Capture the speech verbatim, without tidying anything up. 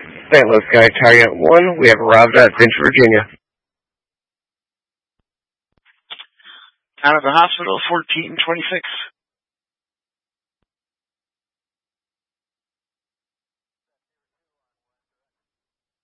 Saint Louis Sky Target one, we have arrived at Vinch, Virginia. Out of the hospital, fourteen twenty-six.